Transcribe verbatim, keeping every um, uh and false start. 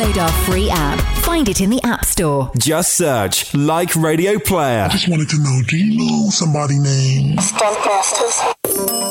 our free app. Find it in the App Store. Just search Like Radio Player. I just wanted to know, do you know somebody named Stuntmasters?